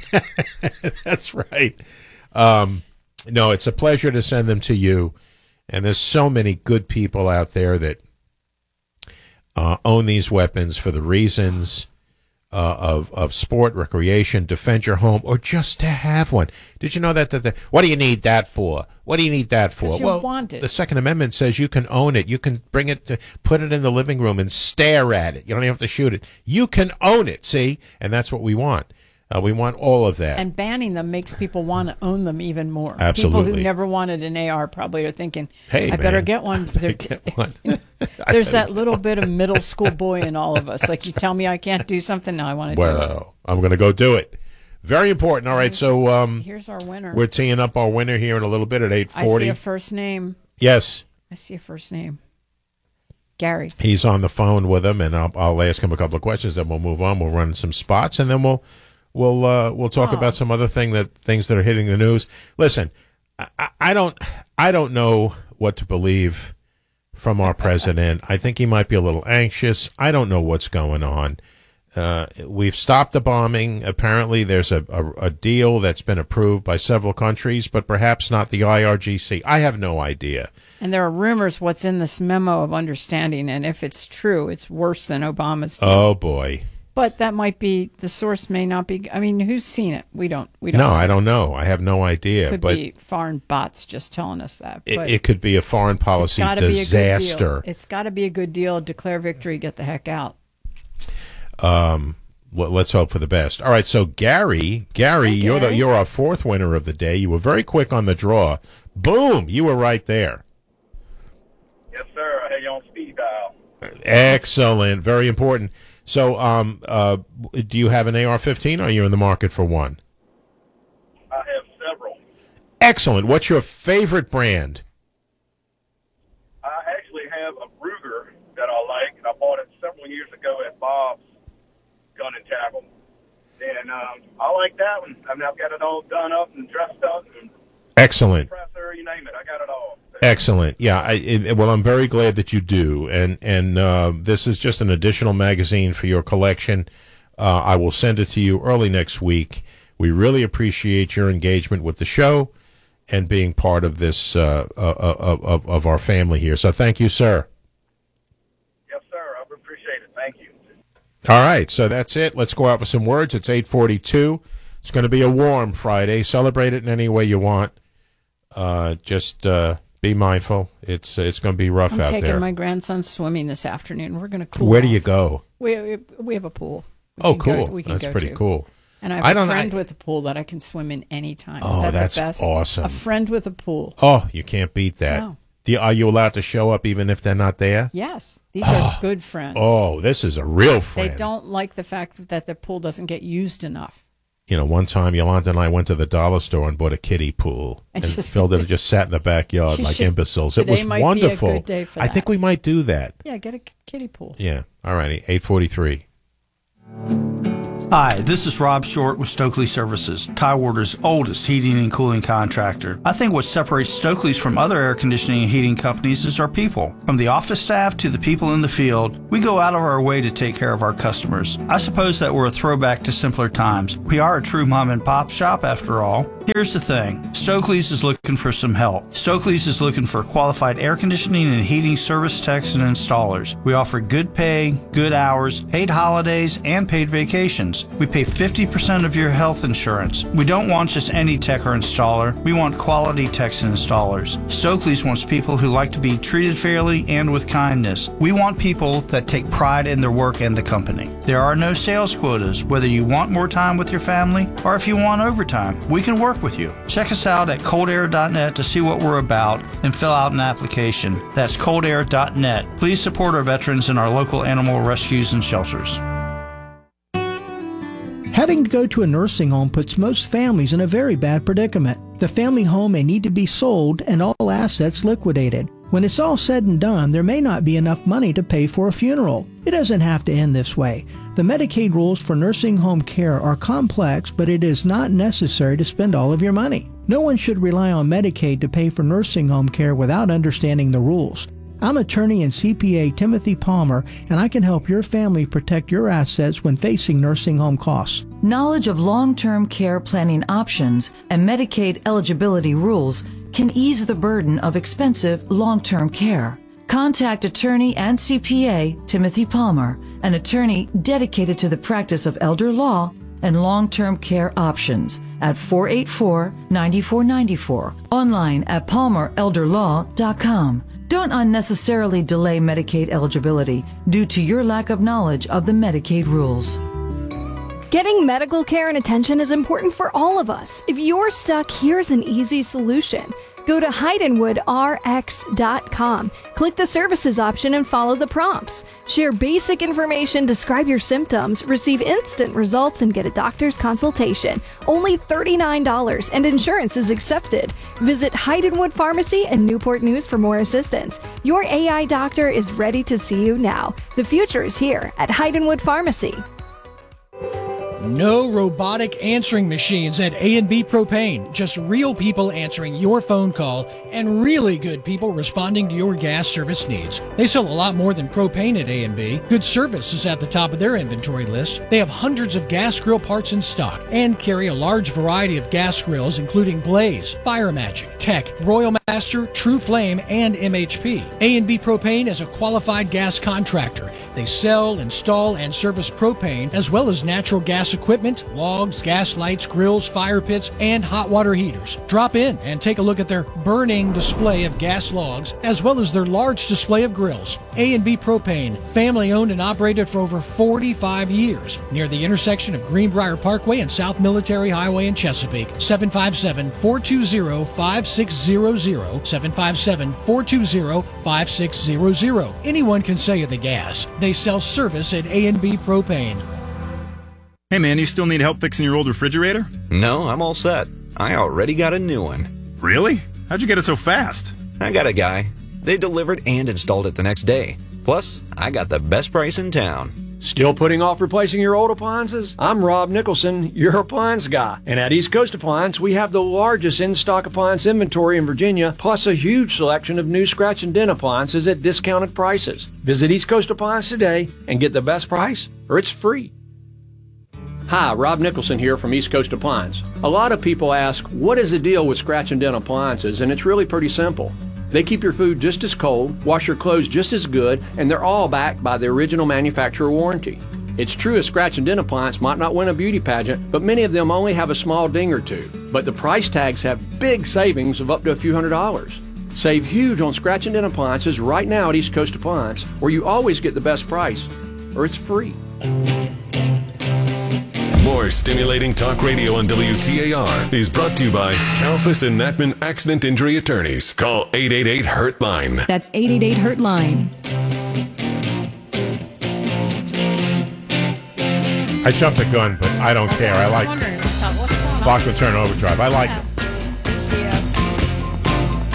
That's right. Um, no, it's a pleasure to send them to you. And there's so many good people out there that uh, own these weapons for the reasons uh, of of sport, recreation, defend your home, or just to have one. Did you know that? that the, what do you need that for? What do you need that for? 'Cause you Well, want it. the Second Amendment says you can own it. You can bring it, to, put it in the living room and stare at it. You don't even have to shoot it. You can own it, see? And that's what we want. Uh, we want all of that. And banning them makes people want to own them even more. Absolutely. People who never wanted an A R probably are thinking, Hey, I better man. get one. They're- Get one. There's that little bit of middle school boy in all of us. Like, you tell me I can't do something, now I want to do it. Well, I'm going to go do it. Very important. All right, so um, Here's our winner. we're teeing up our winner here in a little bit at eight I forty. see a first name. Yes, I see a first name. Gary. he's on the phone with him, and I'll, I'll ask him a couple of questions. Then we'll move on. We'll run some spots, and then we'll we'll uh, we'll talk Oh. about some other thing that things that are hitting the news. Listen, I, I don't I don't know what to believe from our president. I think he might be a little anxious. I don't know what's going on. Uh, we've stopped the bombing. Apparently, there's a, a, a deal that's been approved by several countries, but perhaps not the I R G C. I have no idea. And there are rumors what's in this memo of understanding, and if it's true, it's worse than Obama's deal. Oh boy. But that might be, the source may not be, I mean, who's seen it? We don't. We don't. No, know. I don't know. I have no idea. Could but be foreign bots just telling us that. it, But it could be a foreign it's policy gotta be a good deal. disaster. It's got to be a good deal. Declare victory. Get the heck out. Um, well, let's hope for the best. All right, so Gary, Gary, Hi, you're the Gary. you're our fourth winner of the day. You were very quick on the draw. Boom, you were right there. Yes, sir. I had you on speed dial. Excellent, very important. So, um, uh, do you have an A R fifteen? Or are you in the market for one? I have several. Excellent. What's your favorite brand? I actually have a Ruger that I like, and I bought it several years ago at Bob's Gun and Tackle. And um, I like that one. I mean, I've got it all done up and dressed up, and Excellent. compressor, you name it. I got it all. Excellent. Yeah. I, it, well, I'm very glad that you do, and and uh, this is just an additional magazine for your collection. Uh, I will send it to you early next week. We really appreciate your engagement with the show and being part of this uh, uh, of, of of our family here. So thank you, sir. Yes, sir. I appreciate it. Thank you. All right. So that's it. Let's go out with some words. It's eight forty-two. It's going to be a warm Friday. Celebrate it in any way you want. Uh, just. Uh, Be mindful. It's it's going to be rough I'm out taking there. my grandson swimming this afternoon. We're going to cool Where do off. you go? We, we, we have a pool. We Oh, can go- cool. we can That's go pretty to. cool. And I have I a don't- friend I- with a pool that I can swim in anytime. Oh, Is that that's the best? awesome. A friend with a pool. Oh, you can't beat that. No. Do you, are you allowed to show up even if they're not there? Yes. These are good friends. Oh, this is a real They friend. don't like the fact that the pool doesn't get used enough. You know, one time Yolanda and I went to the dollar store and bought a kiddie pool, And and just- Phil did just sat in the backyard You like should- imbeciles. It today was might be a wonderful. good day for I that. think we might do that. Yeah, get a kiddie pool. Yeah. All righty. eight forty-three. Hi, this is Rob Short with Stokely Services, Tidewater's oldest heating and cooling contractor. I think what separates Stokely's from other air conditioning and heating companies is our people. From the office staff to the people in the field, we go out of our way to take care of our customers. I suppose that we're a throwback to simpler times. We are a true mom and pop shop after all. Here's the thing, Stokely's is looking for some help. Stokely's is looking for qualified air conditioning and heating service techs and installers. We offer good pay, good hours, paid holidays, and paid vacations. We pay fifty percent of your health insurance. We don't want just any tech or installer. We want quality techs and installers. Stokely's wants people who like to be treated fairly and with kindness. We want people that take pride in their work and the company. There are no sales quotas, whether you want more time with your family or if you want overtime. We can work with you. Check us out at cold air dot net to see what we're about and fill out an application. That's cold air dot net. Please support our veterans and our local animal rescues and shelters. Having to go to a nursing home puts most families in a very bad predicament. The family home may need to be sold and all assets liquidated. When it's all said and done, there may not be enough money to pay for a funeral. It doesn't have to end this way. The Medicaid rules for nursing home care are complex, but it is not necessary to spend all of your money. No one should rely on Medicaid to pay for nursing home care without understanding the rules. I'm attorney and C P A Timothy Palmer, and I can help your family protect your assets when facing nursing home costs. Knowledge of long-term care planning options and Medicaid eligibility rules can ease the burden of expensive long-term care. Contact attorney and C P A Timothy Palmer, an attorney dedicated to the practice of elder law and long-term care options at four eight four, nine four nine four, online at palmer elder law dot com. Don't unnecessarily delay Medicaid eligibility due to your lack of knowledge of the Medicaid rules. Getting medical care and attention is important for all of us. If you're stuck, here's an easy solution. Go to heidenwood r x dot com. Click the services option and follow the prompts. Share basic information, describe your symptoms, receive instant results, and get a doctor's consultation. Only thirty-nine dollars, and insurance is accepted. Visit Heidenwood Pharmacy and Newport News for more assistance. Your A I doctor is ready to see you now. The future is here at Heidenwood Pharmacy. No robotic answering machines at A and B Propane. Just real people answering your phone call and really good people responding to your gas service needs. They sell a lot more than propane at A and B. Good service is at the top of their inventory list. They have hundreds of gas grill parts in stock and carry a large variety of gas grills including Blaze, Fire Magic, Tech, Royal Master, True Flame, and M H P. A and B Propane is a qualified gas contractor. They sell, install, and service propane as well as natural gas equipment, logs, gas lights, grills, fire pits, and hot water heaters. Drop in and take a look at their burning display of gas logs as well as their large display of grills. A and B Propane, family owned and operated for over forty-five years near the intersection of Greenbrier Parkway and South Military Highway in Chesapeake. seven five seven, four two zero, five six zero zero, seven five seven, four two zero, five six zero zero. Anyone can sell you the gas. They sell service at A and B Propane. Hey man, you still need help fixing your old refrigerator? No, I'm all set. I already got a new one. Really? How'd you get it so fast? I got a guy. They delivered and installed it the next day. Plus, I got the best price in town. Still putting off replacing your old appliances? I'm Rob Nicholson, your appliance guy. And at East Coast Appliance, we have the largest in-stock appliance inventory in Virginia, plus a huge selection of new scratch and dent appliances at discounted prices. Visit East Coast Appliance today and get the best price, or it's free. Hi, Rob Nicholson here from East Coast Appliance. A lot of people ask, what is the deal with scratch and dent appliances? And it's really pretty simple. They keep your food just as cold, wash your clothes just as good, and they're all backed by the original manufacturer warranty. It's true a scratch and dent appliance might not win a beauty pageant, but many of them only have a small ding or two. But the price tags have big savings of up to a few hundred dollars. Save huge on scratch and dent appliances right now at East Coast Appliance, where you always get the best price, or it's free. More stimulating talk radio on W T A R is brought to you by Kalfas and Natman Accident Injury Attorneys. Call eight eight eight, hurt line. That's eight eight eight, hurt line. I jumped the gun, but I don't care. I like Bachman Turner Overdrive. I like it.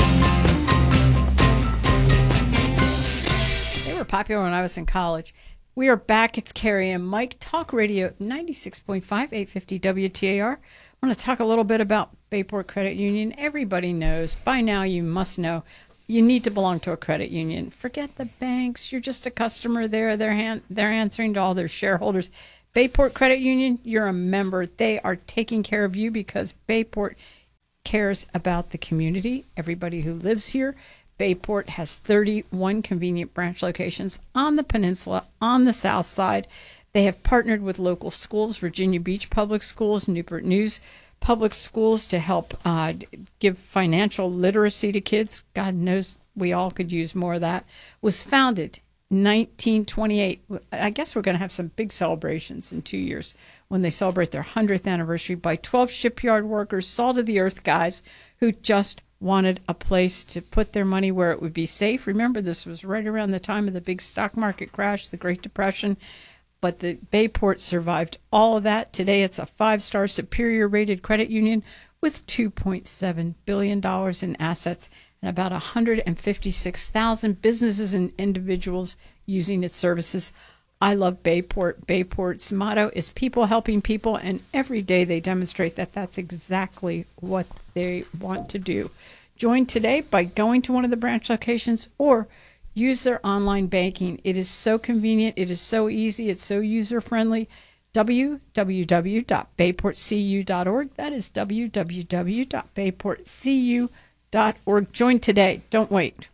They were popular when I was in college. We are back. It's Carrie and Mike, Talk Radio ninety-six point five, eight fifty W T A R. I want to talk a little bit about Bayport Credit Union. Everybody knows. By now, you must know. You need to belong to a credit union. Forget the banks. You're just a customer there. They're, hand, they're answering to all their shareholders. Bayport Credit Union, you're a member. They are taking care of you because Bayport cares about the community, everybody who lives here. Bayport has thirty-one convenient branch locations on the peninsula, on the south side. They have partnered with local schools, Virginia Beach Public Schools, Newport News Public Schools, to help uh, give financial literacy to kids. God knows we all could use more of that. Was founded nineteen twenty-eight. I guess we're going to have some big celebrations in two years when they celebrate their hundredth anniversary by twelve shipyard workers, salt of the earth guys who just wanted a place to put their money where it would be safe. Remember, this was right around the time of the big stock market crash, the Great Depression. But the Bayport survived all of that. Today, it's a five-star superior rated credit union with two point seven billion dollars in assets and about one hundred fifty-six thousand businesses and individuals using its services. I love Bayport. Bayport's motto is people helping people, and every day they demonstrate that that's exactly what they want to do. Join today by going to one of the branch locations or use their online banking. It is so convenient. It is so easy. It's so user-friendly. w w w dot bayport c u dot org. That is w w w dot bayport c u dot org. Join today. Don't wait.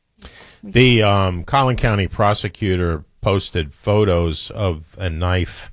The um, Collin County prosecutor posted photos of a knife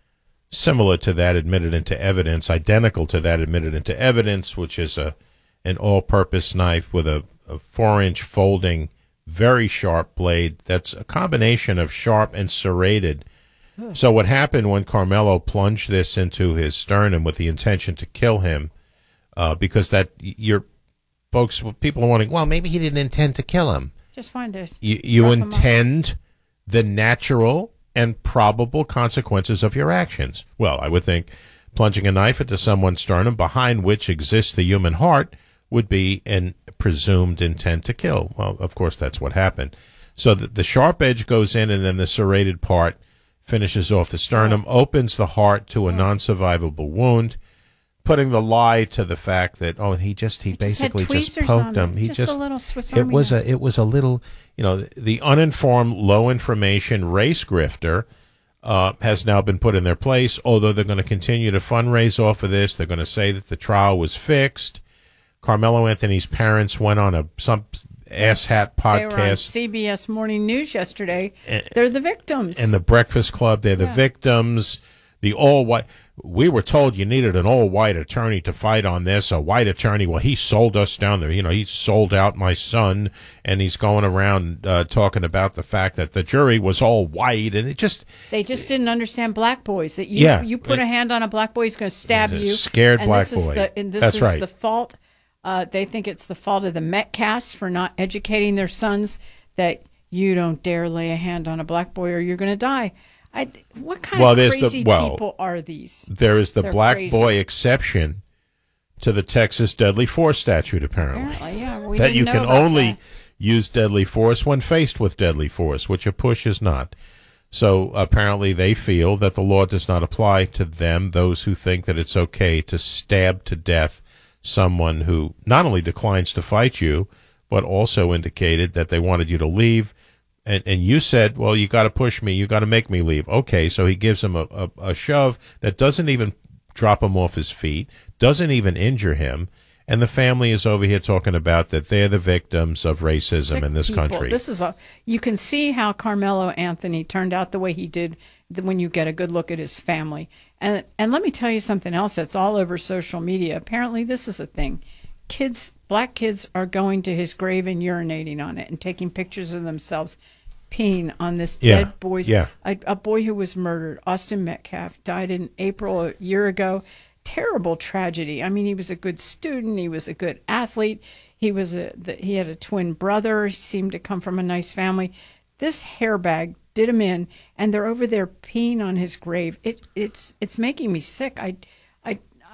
similar to that admitted into evidence, identical to that admitted into evidence, which is a an all-purpose knife with a, a four-inch folding, very sharp blade that's a combination of sharp and serrated. So what happened when Carmelo plunged this into his sternum with the intention to kill him, uh, because that you're, folks, people are wondering, well, maybe he didn't intend to kill him. Just wanted to You, you intend the natural and probable consequences of your actions. Well, I would think plunging a knife into someone's sternum behind which exists the human heart would be an presumed intent to kill. Well, of course, that's what happened. So the, the sharp edge goes in, and then the serrated part finishes off the sternum, opens the heart to a non-survivable wound, putting the lie to the fact that, oh, he just he basically just, just poked him. He just, just a little Swiss it Army was knife. a it was a little, you know, the uninformed, low information race grifter uh, has now been put in their place. Although they're going to continue to fundraise off of this, they're going to say that the trial was fixed. Carmelo Anthony's parents went on a some asshat podcast. They were on C B S Morning News yesterday. And, they're the victims. And the Breakfast Club, they're the yeah. victims. The all white. We were told you needed an all white attorney to fight on this. A white attorney. Well, he sold us down there. You know, he sold out my son, and he's going around uh, talking about the fact that the jury was all white, and it just they just didn't understand black boys. That you yeah, you put it, a hand on a black boy, he's going to stab you. Scared and black this boy. Is the, and this That's is right. the fault. Uh, they think it's the fault of the Metcasts for not educating their sons that you don't dare lay a hand on a black boy or you're going to die. I, what kind well, of there's crazy the, well, people are these? There is the They're black crazy. boy exception to the Texas deadly force statute, apparently. Apparently, yeah. We that didn't you know can about only that. use deadly force when faced with deadly force, which a push is not. So apparently they feel that the law does not apply to them, those who think that it's okay to stab to death someone who not only declines to fight you, but also indicated that they wanted you to leave. And, and you said, well, you got to push me. You got to make me leave. Okay, so he gives him a, a, a shove that doesn't even drop him off his feet, doesn't even injure him. And the family is over here talking about that they're the victims of racism Sick in this people. country. This is a. You can see how Carmelo Anthony turned out the way he did when you get a good look at his family. And and let me tell you something else that's all over social media. Apparently, this is a thing. Kids, black kids, are going to his grave and urinating on it and taking pictures of themselves peeing on this Yeah. dead boy's. Yeah. A, a boy who was murdered, Austin Metcalf, died in April a year ago. Terrible tragedy. I mean, he was a good student. He was a good athlete. He was a. The, he had a twin brother. He seemed to come from a nice family. This hairbag did him in, and they're over there peeing on his grave. It it's it's making me sick. I I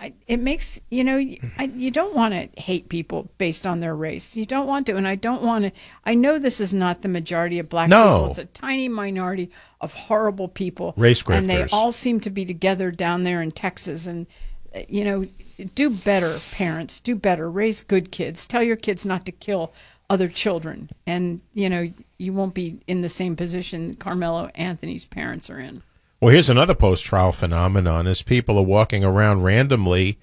I, it makes, you know, I, you don't want to hate people based on their race. You don't want to. And I don't want to. I know this is not the majority of black No. people. It's a tiny minority of horrible people. Race And they grifters. all seem to be together down there in Texas. And, uh, you know, do better, parents. Do better. Raise good kids. Tell your kids not to kill other children. And, you know, you won't be in the same position Carmelo Anthony's parents are in. Well, here's another post-trial phenomenon: is people are walking around randomly,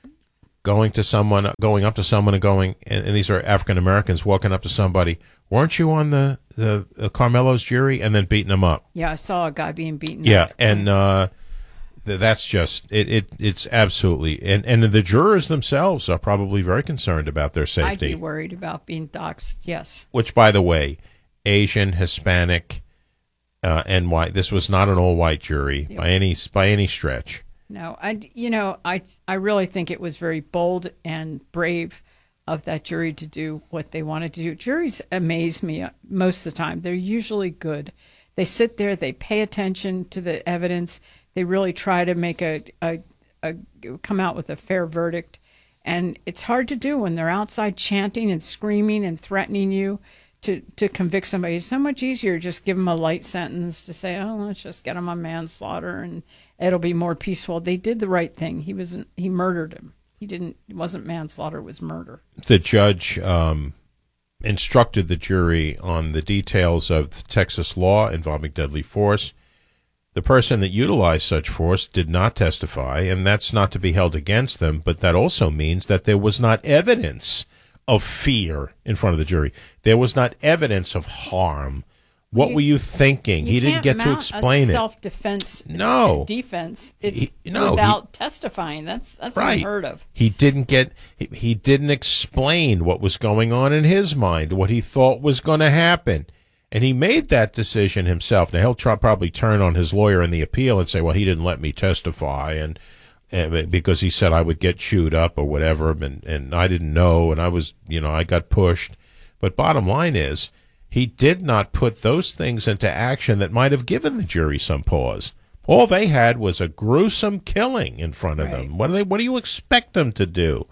going to someone, going up to someone, and going, and, and these are African Americans walking up to somebody. Weren't you on the the uh, Carmelo's jury? And then beating them up. Yeah, I saw a guy being beaten Yeah, up. and uh, th- that's just it, it. It's absolutely, and and the jurors themselves are probably very concerned about their I'd safety. be worried about being doxxed, yes. Which, by the way, Asian, Hispanic, uh, and white. This was not an all-white jury by any by any stretch. No, I, you know, I, I really think it was very bold and brave of that jury to do what they wanted to do. Juries amaze me most of the time. They're usually good. They sit there, they pay attention to the evidence. They really try to make a, a, a come out with a fair verdict. And it's hard to do when they're outside chanting and screaming and threatening you to, to convict somebody. It's so much easier to just give them a light sentence to say, oh, let's just get them on manslaughter and it'll be more peaceful. They did the right thing. He wasn't, he murdered him. He didn't, it wasn't manslaughter, it was murder. The judge um, instructed the jury on the details of the Texas law involving deadly force. The person that utilized such force did not testify, and that's not to be held against them, but that also means that there was not evidence of fear in front of the jury. There was not evidence of harm. What You- were you thinking? You He didn't can't get to mount explain a it. self-defense No. defense it, He- no, he- without testifying. That's that's Right. unheard of. He didn't get. He, he didn't explain what was going on in his mind, what he thought was going to happen, and he made that decision himself. Now he'll try, probably turn on his lawyer in the appeal and say, "Well, he didn't let me testify," and, and because he said I would get chewed up or whatever, and and I didn't know, and I was, you know, I got pushed. But bottom line is, he did not put those things into action that might have given the jury some pause. All they had was a gruesome killing in front of them. What do they? What do you expect them to do?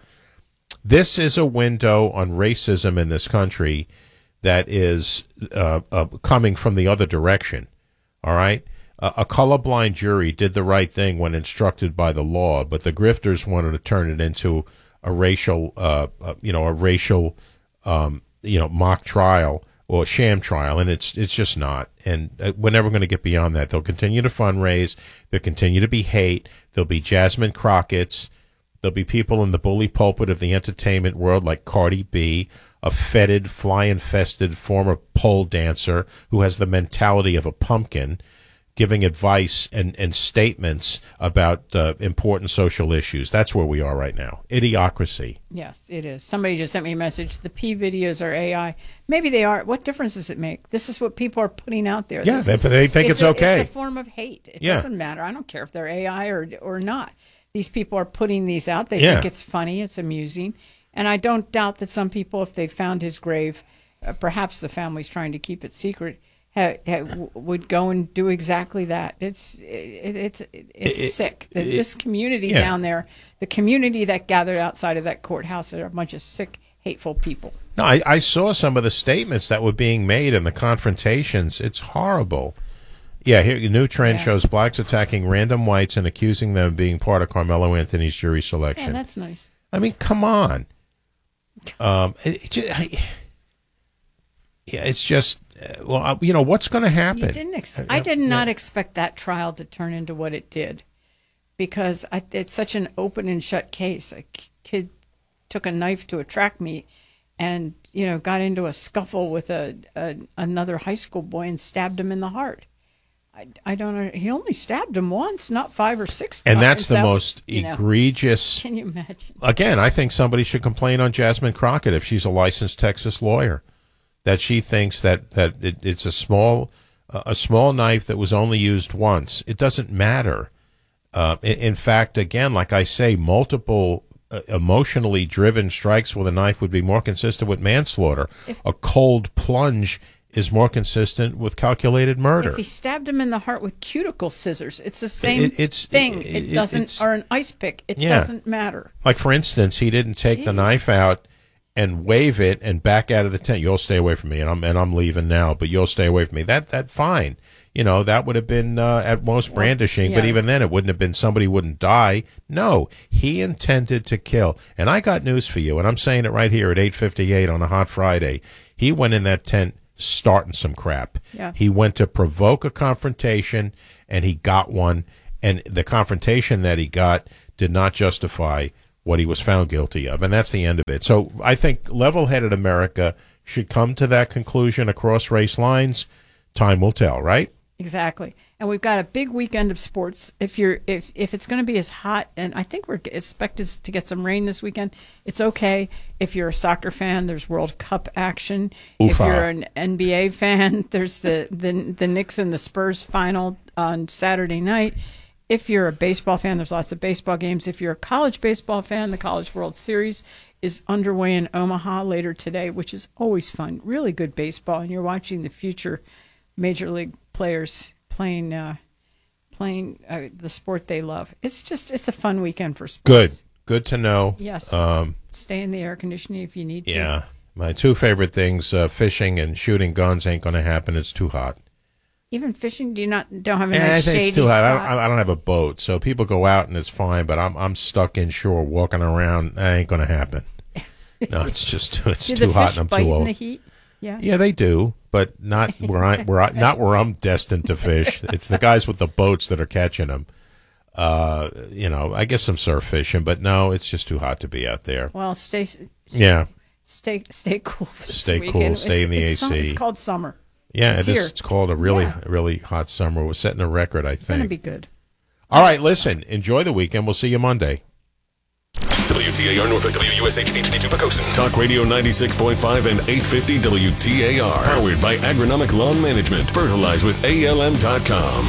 This is a window on racism in this country that is uh, uh, coming from the other direction. All right, uh, a colorblind jury did the right thing when instructed by the law, but the grifters wanted to turn it into a racial, uh, uh, you know, a racial, um, you know, mock trial or sham trial, and it's it's just not. And uh, we're never going to get beyond that. They'll continue to fundraise. There'll continue to be hate. There'll be Jasmine Crockett's. There'll be people in the bully pulpit of the entertainment world like Cardi B, a fetid, fly-infested former pole dancer who has the mentality of a pumpkin, giving advice and, and statements about uh, important social issues. That's where we are right now. Idiocracy. Yes, it is. Somebody just sent me a message. The P videos are A I. Maybe they are. What difference does it make? This is what people are putting out there. Yeah, This they- is- they think it's a, okay. It's a form of hate. It Yeah. doesn't matter. I don't care if they're A I or or not. These people are putting these out. They Yeah. think it's funny. It's amusing. And I don't doubt that some people, if they found his grave, uh, perhaps the family's trying to keep it secret, ha, ha, w- would go and do exactly that. It's it, it's it's It- sick. it- this community yeah. down there, the community that gathered outside of that courthouse, are a bunch of sick, hateful people. No, I, I saw some of the statements that were being made and the confrontations. It's horrible. Yeah, here, a new trend Yeah. shows blacks attacking random whites and accusing them of being part of Carmelo Anthony's jury Yeah, selection. that's nice. I mean, come on. Um, it, it ju- I, yeah, it's just, uh, well, uh, you know, what's going to happen? You didn't. Ex- Uh, I did yeah. not expect that trial to turn into what it did, because I, it's such an open and shut case. A k- kid took a knife to a track meet, and you know, got into a scuffle with a, a another high school boy and stabbed him in the heart. I, I don't know. He only stabbed him once, not five or six times. And that's the That- most you know, egregious. Can you imagine? Again, I think somebody should complain on Jasmine Crockett if she's a licensed Texas lawyer, that she thinks that that it, it's a small uh, a small knife that was only used once. It doesn't matter. Uh, in, in fact, again, like I say, multiple uh, emotionally driven strikes with a knife would be more consistent with manslaughter. A cold plunge is more consistent with calculated murder. If he stabbed him in the heart with cuticle scissors, it's the same It- it's- thing. it- It, it- doesn't, it's- or an ice pick. It Yeah. doesn't matter. Like, for instance, he didn't take the Jeez. knife out and wave it and back out of the tent. You'll stay away from me, and I'm and I'm leaving now, but you'll stay away from me. That that fine. You know, that would have been uh, at most brandishing, but yeah. even then it wouldn't have been somebody wouldn't die. No, he intended to kill. And I got news for you, and I'm saying it right here at eight fifty-eight on a hot Friday. He went in that tent starting some crap. Yeah. He went to provoke a confrontation, and he got one. And the confrontation that he got did not justify what he was found guilty of. And that's the end of it. So I think level-headed America should come to that conclusion across race lines. Time will tell, right? Exactly. And we've got a big weekend of sports. If you're if if it's going to be as hot, and I think we're expected to get some rain this weekend, it's okay. If you're a soccer fan, there's World Cup action. If Oofa. you're an N B A fan, there's the the the Knicks and the Spurs final on Saturday night. If you're a baseball fan, there's lots of baseball games. If you're a college baseball fan, the College World Series is underway in Omaha later today, which is always fun. Really good baseball, and you're watching the future major league players playing uh, playing uh, the sport they love. It's just it's a fun weekend for sports. Good. Good to know. Yes. Um, Stay in the air conditioning if you need to. yeah. My two favorite things, uh, fishing and shooting guns, ain't going to happen. It's too hot. Even fishing, do you not don't have a Yeah, I nice think shady it's too hot. I spot? don't, I don't have a boat, so people go out and it's fine. But I'm I'm stuck inshore walking around. That ain't going to happen. No, it's just it's Do too the hot fish and I'm bite too in old. the heat? Yeah. Yeah, they do, but not where I where I, not where I'm destined to fish. It's the guys with the boats that are catching them. Uh, you know, I guess some surf fishing, but no, it's just too hot to be out there. Well, stay. Yeah. Stay stay cool. This Stay weekend. cool, stay It's- in the it's A sum- C. It's called summer. Yeah, it's it is, here. it's called a really Yeah. really hot summer. We're setting a record, I It's gonna think. be good. All right, listen, enjoy the weekend. We'll see you Monday. W T A R Norfolk, W U S H H D two Pocosin. Talk Radio ninety-six point five and eight fifty W T A R. Powered by Agronomic Lawn Management. Fertilize with A L M dot com.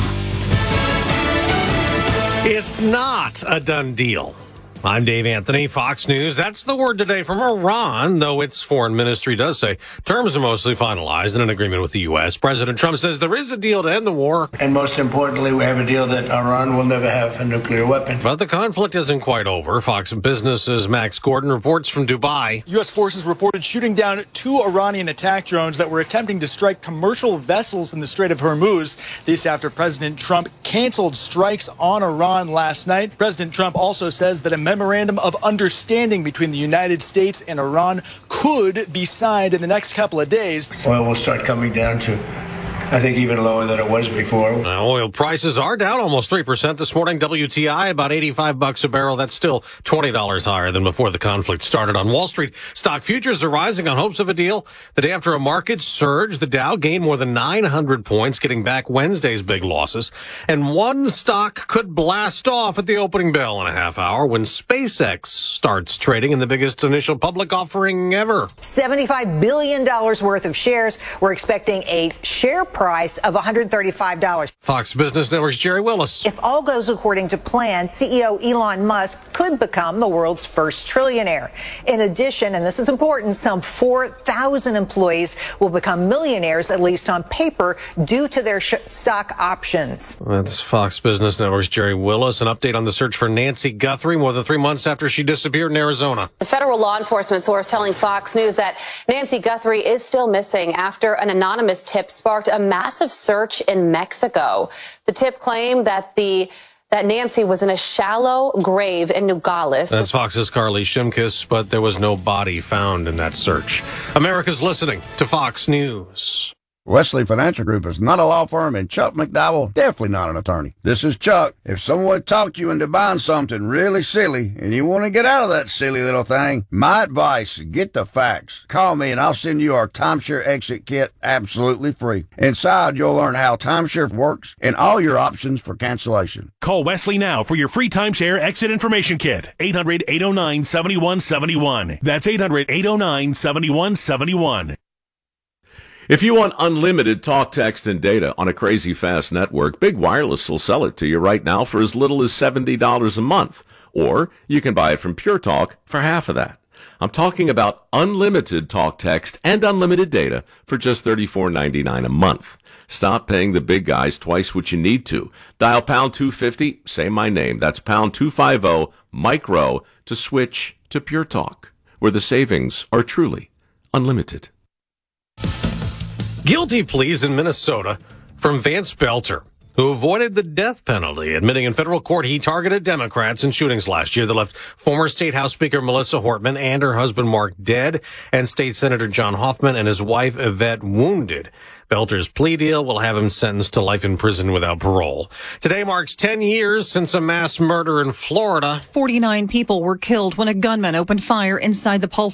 It's not a done deal. I'm Dave Anthony, Fox News. That's the word today from Iran, though its foreign ministry does say terms are mostly finalized in an agreement with the U S. President Trump says there is a deal to end the war. And most importantly, we have a deal that Iran will never have a nuclear weapon. But the conflict isn't quite over. Fox Business's Max Gordon reports from Dubai. U S forces reported shooting down two Iranian attack drones that were attempting to strike commercial vessels in the Strait of Hormuz. This after President Trump canceled strikes on Iran last night. President Trump also says that a memorandum of understanding between the United States and Iran could be signed in the next couple of days. Oil will start coming down to, I think, even lower than it was before. Now, oil prices are down almost three percent this morning. W T I about eighty-five bucks a barrel. That's still twenty dollars higher than before the conflict started. On Wall Street, stock futures are rising on hopes of a deal. The day after a market surge, the Dow gained more than nine hundred points, getting back Wednesday's big losses. And one stock could blast off at the opening bell in a half hour when SpaceX starts trading in the biggest initial public offering ever. seventy-five billion dollars worth of shares. We're expecting a share price of one hundred thirty-five dollars. Fox Business Network's Jerry Willis. If all goes according to plan, C E O Elon Musk could become the world's first trillionaire. In addition, and this is important, some four thousand employees will become millionaires, at least on paper, due to their sh- stock options. That's Fox Business Network's Jerry Willis. An update on the search for Nancy Guthrie more than three months after she disappeared in Arizona. A federal law enforcement source telling Fox News that Nancy Guthrie is still missing after an anonymous tip sparked a massive search in Mexico. The tip claimed that the that Nancy was in a shallow grave in Nogales. That's Fox's Carly Shimkus, but there was no body found in that search. America's listening to Fox News. Wesley Financial Group is not a law firm, and Chuck McDowell definitely not an attorney. This is Chuck. If someone talked you into buying something really silly and you want to get out of that silly little thing, my advice, get the facts. Call me and I'll send you our timeshare exit kit absolutely free. Inside, you'll learn how timeshare works and all your options for cancellation. Call Wesley now for your free timeshare exit information kit. eight hundred, eight oh nine, seven one seven one. That's eight hundred, eight oh nine, seven one seven one. If you want unlimited talk, text, and data on a crazy fast network, Big Wireless will sell it to you right now for as little as seventy dollars a month. Or you can buy it from Pure Talk for half of that. I'm talking about unlimited talk, text, and unlimited data for just thirty-four ninety-nine a month. Stop paying the big guys twice what you need to. Dial pound two fifty, say my name. That's pound two fifty, micro, to switch to Pure Talk, where the savings are truly unlimited. Guilty pleas in Minnesota from Vance Belter, who avoided the death penalty, admitting in federal court he targeted Democrats in shootings last year that left former State House Speaker Melissa Hortman and her husband Mark dead, and State Senator John Hoffman and his wife Yvette wounded. Belter's plea deal will have him sentenced to life in prison without parole. Today marks ten years since a mass murder in Florida. forty-nine people were killed when a gunman opened fire inside the Pulse